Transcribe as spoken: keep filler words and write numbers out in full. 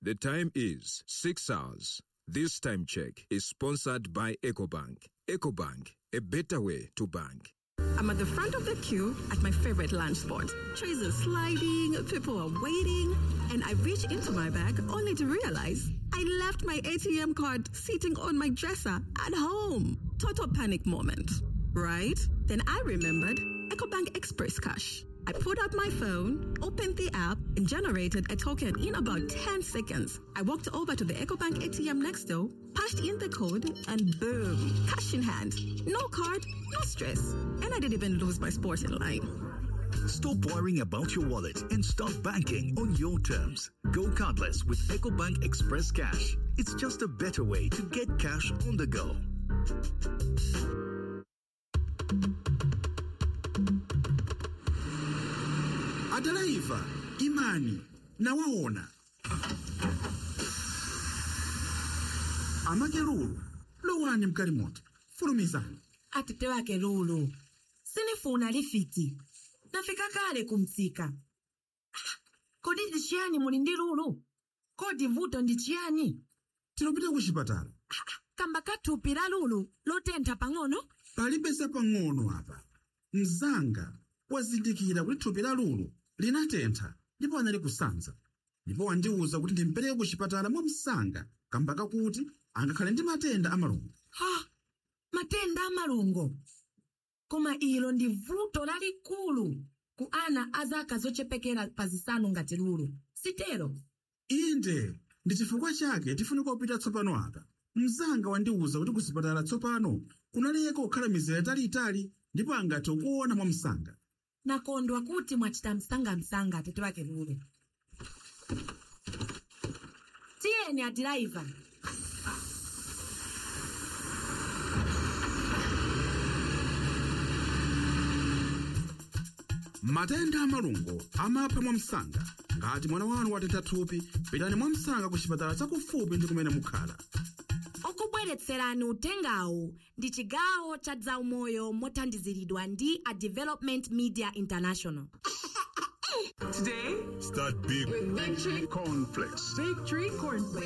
The time is six hours. This time check is sponsored by EcoBank. EcoBank, a better way to bank. I'm at the front of the queue at my favorite lunch spot. Trays are sliding, people are waiting, and I reach into my bag only to realize I left my A T M card sitting on my dresser at home. Total panic moment, right? Then I remembered EcoBank Express Cash. I pulled out my phone, opened the app, and generated a token in about ten seconds. I walked over to the EcoBank A T M next door, passed in the code, and boom, cash in hand. No card, no stress. And I didn't even lose my sport in line. Stop worrying about your wallet and start banking on your terms. Go cardless with EcoBank Express Cash. It's just a better way to get cash on the go. Adelaiva, Imani, nawaona. Amakelulu, lowani mkalimoti, fulumizani. Atete wake Lulu, sinifuna lifiti. Nafika kale kumtsika. Kodi ndichiyani muli ndi Lulu? Kodi vuto ndichiyani? Tinopita kuchipatala. Kamba kathupi la Lulu lotentha pang'ono? Palibesa pang'ono apa. Mzanga wazindikira kuti thupi la Lulu linatentha ndipo anali kusanza. Ndipo wandiwuza kuti ndimpereke kuchipatala mwa msanga kamba kakuti angakhale ndi matenda amalungo. Ha! Matenda amalungo. Koma ilo ndi vuto lalikulu ku ana azaka zochepekera pazisanu ngati Lulu. Sitero? Inde, ndi chifukwa chake tifunika kupita tsopano apa. Mzanga wandiwuza kuti kuchipatala tsopano kunaleka kukhala mizere italiitali ndipo angathe kuona mwa msanga. Nakondwa kuti mwachita msanga-msanga atete wake Lulu. Tiyeni Adelaiva. Matenda amalungo amapha mwa msanga. Ngati mwana wanu watentha thupi, pitani mwa msanga ku chipatala chakufupi ndi kumene mukhala. Okubweretserani utengawu ndi chigawo cha zaumoyo mothandiziridwa ndi a Development Media International. Today, start big with Victory Cornflakes. Victory Cornflakes.